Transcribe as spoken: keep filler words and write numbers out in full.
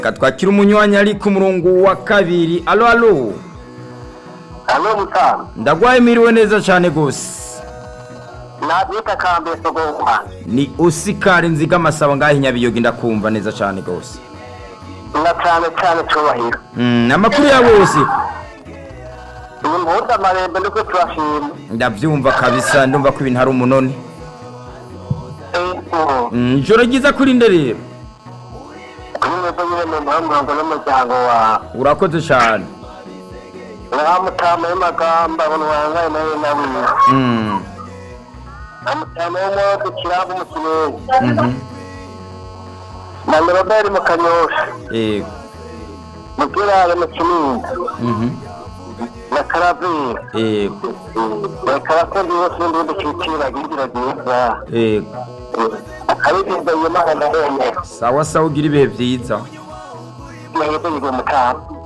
Katwakira umunywanyi ari ku murongo wa kabiri. Alo alo. Alo mutana. Ndagwaye miriwe neza cyane gose. Nabyita kambe sogoma. Ni Oscar Nziga Masaba ngahe Nyabiyogi ndakumva neza cyane gose. Na cyane cyane cyubahiro. Mm, namakuru yawe wose. Nimbuza marembe ndiko turashima. Ndavyumva kabisa ndumva ko ibintu hari umunoni. Eh. Mm, joro giza kuri nderero. Nimbuza nyine mu mpamvu n'umuryango wa. Urakoze cyane. Namutama y'amagamba abantu wangaye nawe nawe. Mm. Namutama yo mu kirabu mu kinezi. Mhm. Na Robert mu Kanyosha. Eh. Mukirare mu Kinini. Mhm. Na Karabiri. Eh. Na Karakondi yose ndi cyitira gigira giza. Eh. Akabigenda yema na hene. Sawa sawa ugira ibihe byiza. Mahebe yigo mutama.